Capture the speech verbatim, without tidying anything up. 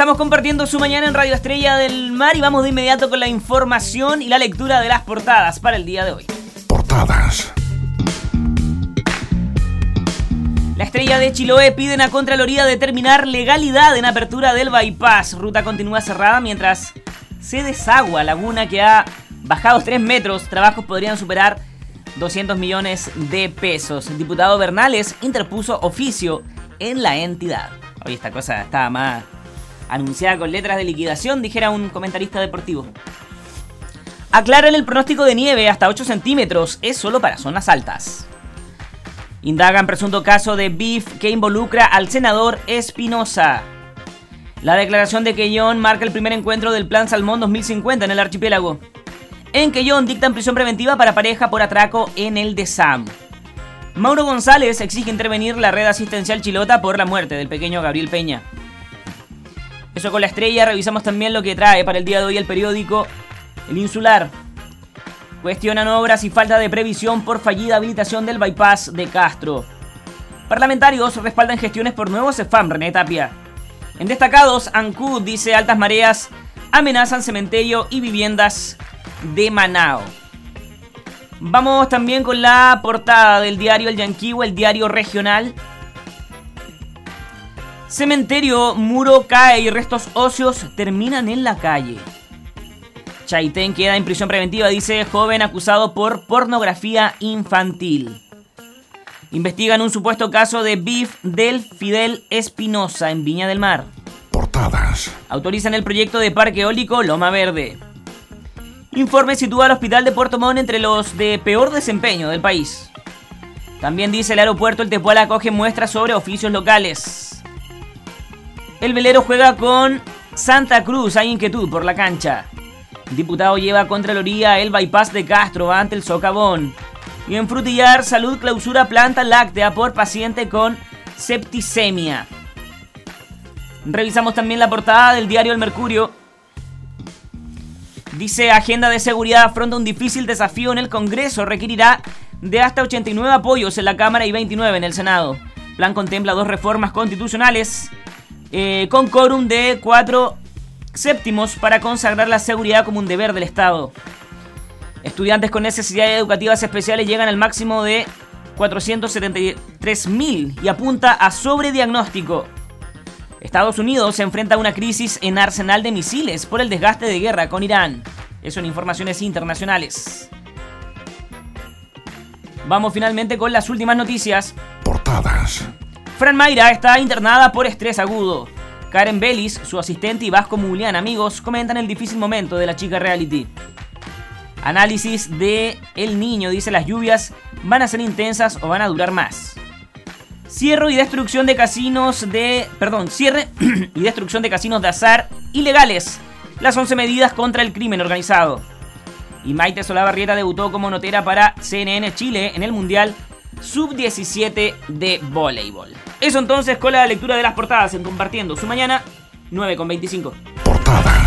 Estamos compartiendo su mañana en Radio Estrella del Mar y vamos de inmediato con la información y la lectura de las portadas para el día de hoy. Portadas. La Estrella de Chiloé piden a Contraloría determinar legalidad en apertura del bypass. Ruta continúa cerrada mientras se desagua laguna que ha bajado tres metros. Trabajos podrían superar doscientos millones de pesos. El diputado Bernales interpuso oficio en la entidad. Oye, esta cosa estaba más anunciada con letras de liquidación, dijera un comentarista deportivo. Aclaran el pronóstico de nieve hasta ocho centímetros. Es solo para zonas altas. Indagan presunto caso de B I F que involucra al senador Espinosa. La declaración de Quellón marca el primer encuentro del Plan Salmón dos mil cincuenta en el archipiélago. En Quellón dictan prisión preventiva para pareja por atraco en el DESAM. Mauro González exige intervenir la red asistencial chilota por la muerte del pequeño Gabriel Peña. Eso con la Estrella. Revisamos también lo que trae para el día de hoy el periódico El Insular. Cuestionan obras y falta de previsión por fallida habilitación del bypass de Castro. Parlamentarios respaldan gestiones por nuevo CEFAM, René Tapia. En destacados, ANCUD dice altas mareas amenazan cementerio y viviendas de Manao. Vamos también con la portada del diario El Yanquihue, el diario regional. Cementerio, muro cae y restos óseos terminan en la calle. Chaitén queda en prisión preventiva, dice joven acusado por pornografía infantil. Investigan un supuesto caso de B I F del Fidel Espinosa en Viña del Mar. Portadas. Autorizan el proyecto de parque eólico Loma Verde. Informe sitúa al hospital de Puerto Montt entre los de peor desempeño del país. También dice el aeropuerto El Tepual acoge muestras sobre oficios locales. El velero juega con Santa Cruz, hay inquietud por la cancha. Diputado lleva a Contraloría el bypass de Castro ante el socavón. Y en Frutillar, Salud clausura planta láctea por paciente con septicemia. Revisamos también la portada del diario El Mercurio. Dice, agenda de seguridad afronta un difícil desafío en el Congreso. Requerirá de hasta ochenta y nueve apoyos en la Cámara y veintinueve en el Senado. Plan contempla dos reformas constitucionales eh, con quórum de cuatro séptimos para consagrar la seguridad como un deber del Estado. Estudiantes con necesidades educativas especiales llegan al máximo de cuatrocientos setenta y tres mil y apunta a sobrediagnóstico. Estados Unidos se enfrenta a una crisis en arsenal de misiles por el desgaste de guerra con Irán. Eso en informaciones internacionales. Vamos finalmente con las últimas noticias. Portadas. Fran Mayra está internada por estrés agudo. Karen Bellis, su asistente y Vasco Mulián, amigos, comentan el difícil momento de la chica reality. Análisis de El Niño, dice las lluvias van a ser intensas o van a durar más. Cierre y destrucción de casinos de... Perdón, cierre y destrucción de casinos de azar ilegales. Las once medidas contra el crimen organizado. Y Maite Solabarrieta debutó como notera para C N N Chile en el Mundial sub diecisiete de voleibol. Eso entonces con la lectura de las portadas en Compartiendo su Mañana, nueve con veinticinco.